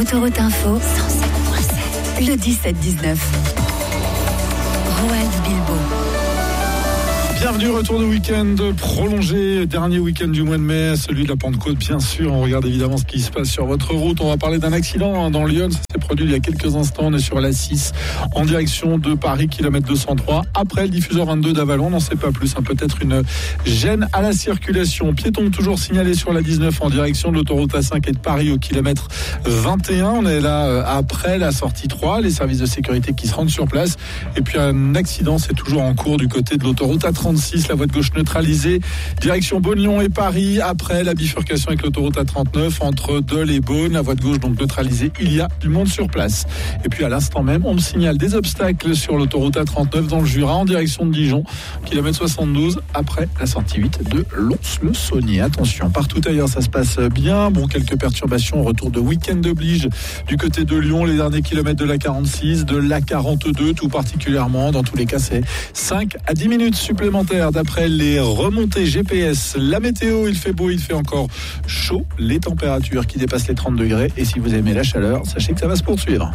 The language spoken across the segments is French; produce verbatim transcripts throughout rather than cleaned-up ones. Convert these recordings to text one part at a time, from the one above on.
Autoroute Info, cent sept virgule sept. Le dix-sept dix-neuf. Roald Bilbo. Bienvenue, retour de week-end prolongé, dernier week-end du mois de mai, celui de la Pentecôte bien sûr. On regarde évidemment ce qui se passe sur votre route. On va parler d'un accident dans Lyon, ça s'est produit il y a quelques instants. On est sur l'A six en direction de Paris, kilomètre deux cent trois. Après le diffuseur vingt-deux d'Avalon, on n'en sait pas plus, hein. Peut-être une gêne à la circulation. Piéton toujours signalé sur la dix-neuf en direction de l'autoroute A cinq et de Paris au kilomètre vingt et un. On est là après la sortie trois, les services de sécurité qui se rendent sur place. Et puis un accident, c'est toujours en cours du côté de l'autoroute A trente-six. La voie de gauche neutralisée, direction Beaune-Lyon et Paris, après la bifurcation avec l'autoroute A trente-neuf entre Dole et Beaune, la voie de gauche donc neutralisée, il y a du monde sur place. Et puis à l'instant même, on me signale des obstacles sur l'autoroute A trente-neuf dans le Jura en direction de Dijon, kilomètre soixante-douze, après la sortie huit de Lons-le-Saunier. Attention, partout ailleurs ça se passe bien, bon, quelques perturbations, retour de week-end oblige du côté de Lyon, les derniers kilomètres de l'A quarante-six, de l'A quarante-deux tout particulièrement, dans tous les cas c'est cinq à dix minutes supplémentaires d'après les remontées G P S. La météo, il fait beau, il fait encore chaud, les températures qui dépassent les trente degrés, et si vous aimez la chaleur, sachez que ça va se poursuivre.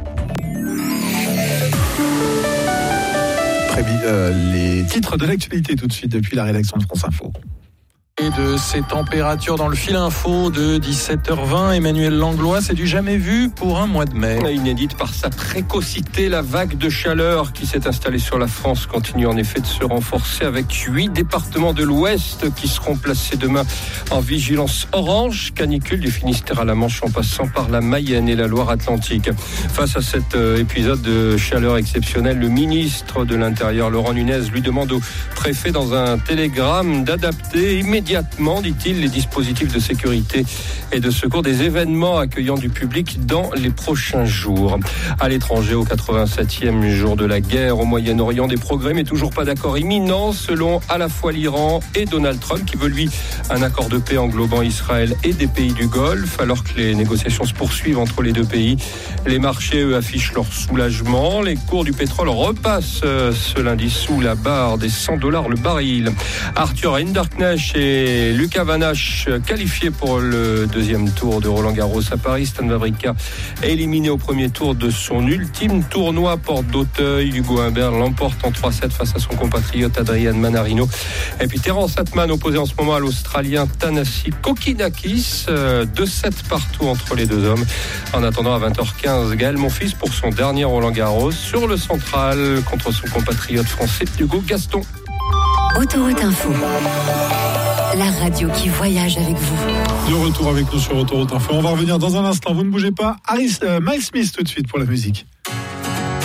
Prévi, euh, les titres de l'actualité tout de suite depuis la rédaction de France Info. Et de ces températures dans le fil info de dix-sept heures vingt, Emmanuel Langlois, c'est du jamais vu pour un mois de mai. Inédite par sa précocité, la vague de chaleur qui s'est installée sur la France continue en effet de se renforcer avec huit départements de l'Ouest qui seront placés demain en vigilance orange, canicule du Finistère à la Manche en passant par la Mayenne et la Loire-Atlantique. Face à cet euh, épisode de chaleur exceptionnelle, le ministre de l'Intérieur, Laurent Nunez, lui demande au préfet dans un télégramme d'adapter immédiatement Immédiatement, dit-il, les dispositifs de sécurité et de secours des événements accueillant du public dans les prochains jours. À l'étranger, au quatre-vingt-septième jour de la guerre au Moyen-Orient, des progrès, mais toujours pas d'accord imminent, selon à la fois l'Iran et Donald Trump, qui veut, lui, un accord de paix englobant Israël et des pays du Golfe, alors que les négociations se poursuivent entre les deux pays. Les marchés, eux, affichent leur soulagement. Les cours du pétrole repassent ce lundi sous la barre des cent dollars le baril. Arthur Hinderknecht et Et Lucas Van Hache qualifié pour le deuxième tour de Roland-Garros à Paris. Stan Wawrinka éliminé au premier tour de son ultime tournoi porte d'Auteuil. Hugo Humbert l'emporte en trois sept face à son compatriote Adrian Manarino. Et puis Terence Atman opposé en ce moment à l'Australien Thanasi Kokinakis. deux sept partout entre les deux hommes. En attendant à vingt heures quinze, Gaël Monfils pour son dernier Roland-Garros sur le central contre son compatriote français Hugo Gaston. Autoroute Info. La radio qui voyage avec vous. De retour avec nous sur Autoroute Info. On va revenir dans un instant. Vous ne bougez pas. Harris, euh, Miles Smith tout de suite pour la musique.